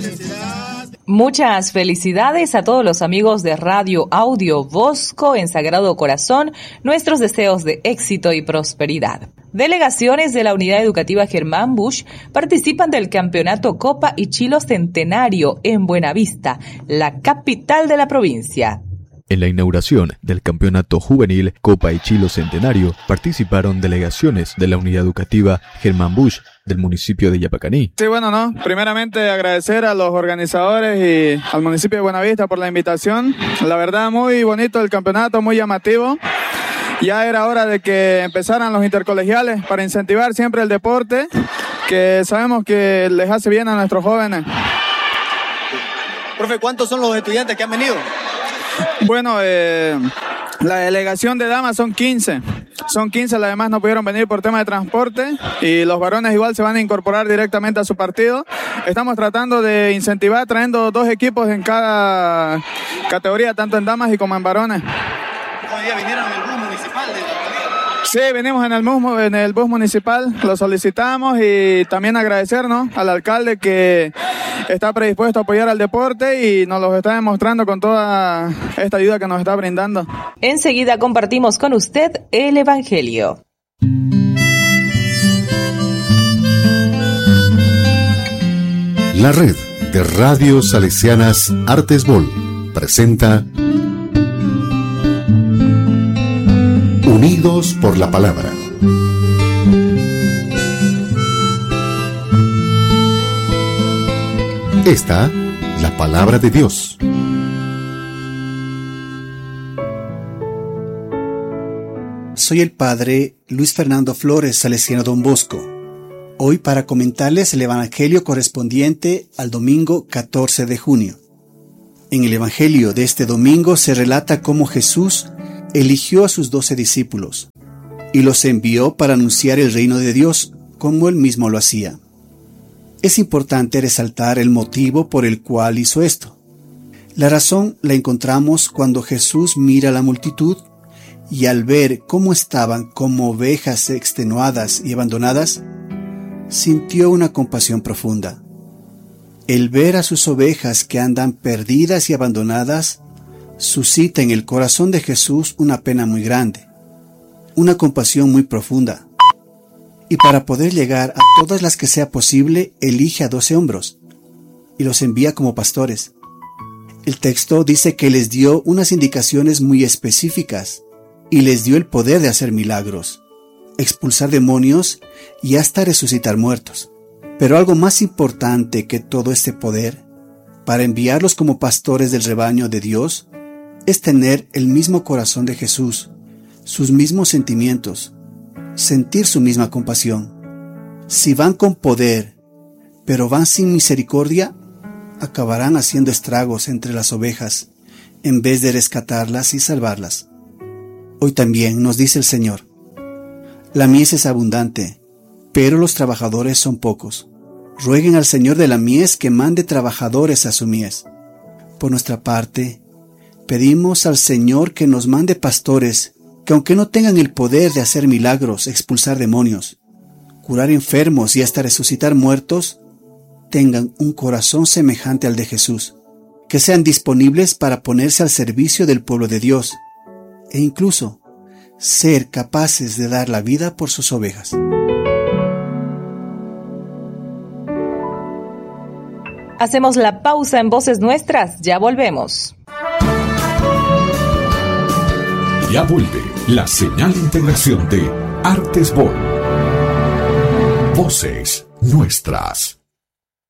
Muchas felicidades a todos los amigos de Radio Audio Bosco en Sagrado Corazón, nuestros deseos de éxito y prosperidad. Delegaciones de la Unidad Educativa Germán Busch participan del Campeonato Copa Ichilo Centenario en Buenavista, la capital de la provincia. En la inauguración del Campeonato Juvenil Copa Ichilo Centenario participaron delegaciones de la Unidad Educativa Germán Busch del municipio de Yapacaní. Sí, primeramente agradecer a los organizadores y al municipio de Buenavista por la invitación. La verdad, muy bonito el campeonato, muy llamativo. Ya era hora de que empezaran los intercolegiales para incentivar siempre el deporte, que sabemos que les hace bien a nuestros jóvenes. Profe, ¿cuántos son los estudiantes que han venido? Bueno, la delegación de damas son 15. Son 15, las demás no pudieron venir por tema de transporte y los varones igual se van a incorporar directamente a su partido. Estamos tratando de incentivar trayendo 2 equipos en cada categoría, tanto en damas y como en varones. ¿Hoy día vinieron en el bus municipal? Sí, venimos en el bus municipal, lo solicitamos y también agradecernos al alcalde que está predispuesto a apoyar al deporte y nos lo está demostrando con toda esta ayuda que nos está brindando. Enseguida compartimos con usted el Evangelio. La red de radios salesianas Artesbol presenta Unidos por la Palabra. Esta, la palabra de Dios. Soy el padre Luis Fernando Flores, salesiano Don Bosco. Hoy para comentarles el Evangelio correspondiente al domingo 14 de junio. En el Evangelio de este domingo se relata cómo Jesús eligió a sus 12 discípulos y los envió para anunciar el reino de Dios, como él mismo lo hacía. Es importante resaltar el motivo por el cual hizo esto. La razón la encontramos cuando Jesús mira a la multitud y al ver cómo estaban como ovejas extenuadas y abandonadas, sintió una compasión profunda. El ver a sus ovejas que andan perdidas y abandonadas suscita en el corazón de Jesús una pena muy grande, una compasión muy profunda. Y para poder llegar a todas las que sea posible, elige a 12 hombres y los envía como pastores. El texto dice que les dio unas indicaciones muy específicas y les dio el poder de hacer milagros, expulsar demonios y hasta resucitar muertos. Pero algo más importante que todo este poder, para enviarlos como pastores del rebaño de Dios, es tener el mismo corazón de Jesús, sus mismos sentimientos, sentir su misma compasión. Si van con poder, pero van sin misericordia, acabarán haciendo estragos entre las ovejas, en vez de rescatarlas y salvarlas. Hoy también nos dice el Señor: la mies es abundante, pero los trabajadores son pocos. Rueguen al Señor de la mies que mande trabajadores a su mies. Por nuestra parte, pedimos al Señor que nos mande pastores que, aunque no tengan el poder de hacer milagros, expulsar demonios, curar enfermos y hasta resucitar muertos, tengan un corazón semejante al de Jesús, que sean disponibles para ponerse al servicio del pueblo de Dios e incluso ser capaces de dar la vida por sus ovejas. Hacemos la pausa en Voces Nuestras, ya volvemos. Ya vuelve la señal de integración de Artesbol. Voces Nuestras.